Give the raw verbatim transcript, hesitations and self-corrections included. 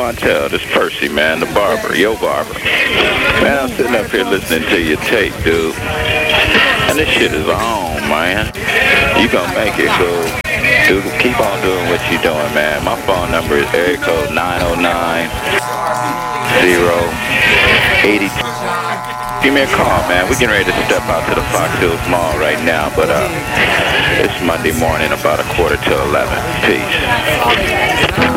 Montel. This Percy, man, the barber, yo barber. Man, I'm sitting up here listening to your tape, dude. And this shit is on, man. You gonna make it, cool. Dude, keep on doing what you doing, man. My phone number is area code nine oh nine, zero, eight two. Give me a call, man. We're getting ready to step out to the Fox Hills Mall right now, but uh, it's Monday morning, about a quarter to eleven. Peace.